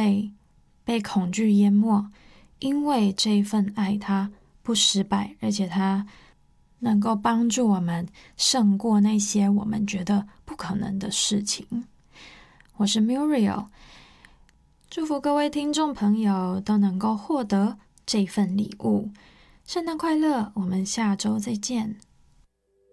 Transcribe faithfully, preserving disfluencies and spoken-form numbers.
会被恐惧淹没，因为这一份爱它不失败，而且它能够帮助我们胜过那些我们觉得不可能的事情。我是 Muriel， 祝福各位听众朋友都能够获得这份礼物。圣诞快乐，我们下周再见。